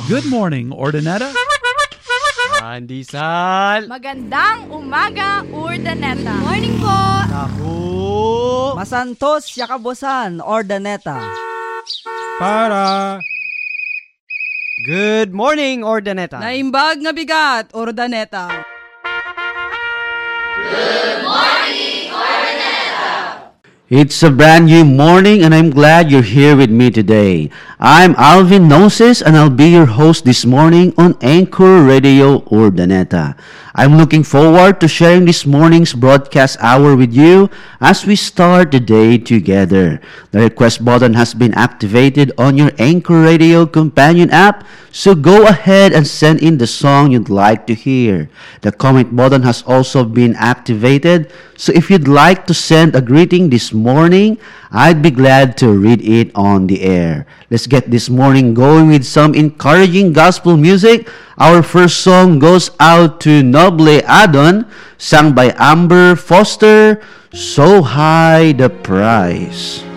Good morning, Ordineta. Pandesal. Magandang umaga, Urdaneta. Morning po! Tahu. Masantos Yakabosan, Ordaneta. Para. Good morning, Ordaneta. Naimbag nga bigat, Ordaneta. It's a brand new morning and I'm glad you're here with me today. I'm Alvin Noses and I'll be your host this morning on Anchor Radio Urdaneta. I'm looking forward to sharing this morning's broadcast hour with you as we start the day together. The request button has been activated on your Anchor Radio companion app, so go ahead and send in the song you'd like to hear. The comment button has also been activated, so if you'd like to send a greeting this morning, I'd be glad to read it on the air. Let's get this morning going with some encouraging gospel music. Our first song goes out to Noble Adon, sung by Amber Foster, So High the Price.